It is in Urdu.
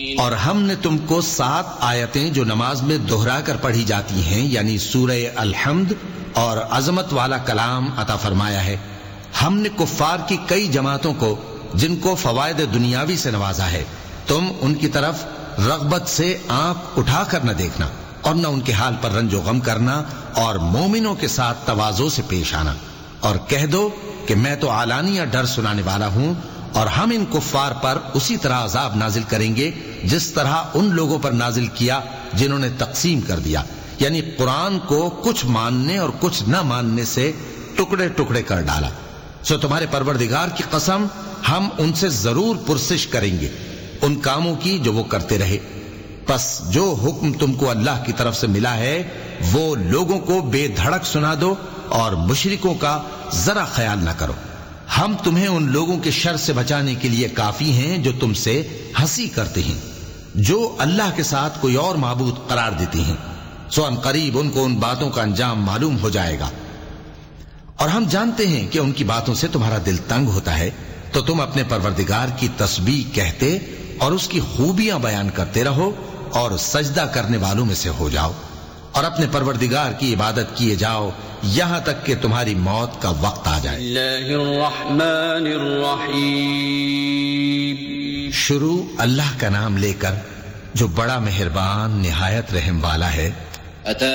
اور ہم نے تم کو 7 آیتیں جو نماز میں دہرا کر پڑھی جاتی ہیں یعنی سورہ الحمد اور عظمت والا کلام عطا فرمایا ہے. ہم نے کفار کی کئی جماعتوں کو جن کو فوائد دنیاوی سے نوازا ہے تم ان کی طرف رغبت سے آنکھ اٹھا کر نہ دیکھنا اور نہ ان کے حال پر رنج و غم کرنا اور مومنوں کے ساتھ تواضع سے پیش آنا اور کہہ دو کہ میں تو اعلانیہ ڈر سنانے والا ہوں اور ہم ان کفار پر اسی طرح عذاب نازل کریں گے جس طرح ان لوگوں پر نازل کیا جنہوں نے تقسیم کر دیا یعنی قرآن کو کچھ ماننے اور کچھ نہ ماننے سے ٹکڑے ٹکڑے کر ڈالا. سو تمہارے پروردگار کی قسم ہم ان سے ضرور پرسش کریں گے ان کاموں کی جو وہ کرتے رہے. پس جو حکم تم کو اللہ کی طرف سے ملا ہے وہ لوگوں کو بے دھڑک سنا دو اور مشرکوں کا ذرا خیال نہ کرو. ہم تمہیں ان لوگوں کے شر سے بچانے کے لیے کافی ہیں جو تم سے ہنسی کرتے ہیں جو اللہ کے ساتھ کوئی اور معبود قرار دیتے ہیں. سو ان قریب ان کو ان باتوں کا انجام معلوم ہو جائے گا اور ہم جانتے ہیں کہ ان کی باتوں سے تمہارا دل تنگ ہوتا ہے تو تم اپنے پروردگار کی تسبیح کہتے اور اس کی خوبیاں بیان کرتے رہو اور سجدہ کرنے والوں میں سے ہو جاؤ اور اپنے پروردگار کی عبادت کیے جاؤ یہاں تک کہ تمہاری موت کا وقت آ جائے. اللہ الرحمن الرحیم. شروع اللہ کا نام لے کر جو بڑا مہربان نہایت رحم والا ہے.